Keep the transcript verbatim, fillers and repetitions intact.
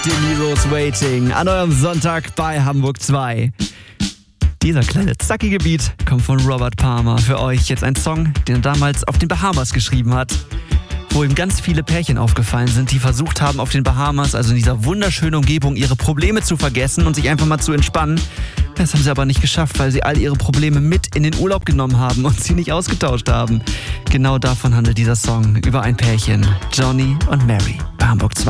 De Niro's Waiting an eurem Sonntag bei Hamburg zwei. Dieser kleine zackige Beat kommt von Robert Palmer. Für euch jetzt ein Song, den er damals auf den Bahamas geschrieben hat, wo ihm ganz viele Pärchen aufgefallen sind, die versucht haben, auf den Bahamas, also in dieser wunderschönen Umgebung, ihre Probleme zu vergessen und sich einfach mal zu entspannen. Das haben sie aber nicht geschafft, weil sie all ihre Probleme mit in den Urlaub genommen haben und sie nicht ausgetauscht haben. Genau davon handelt dieser Song, über ein Pärchen, Johnny und Mary bei Hamburg zwei.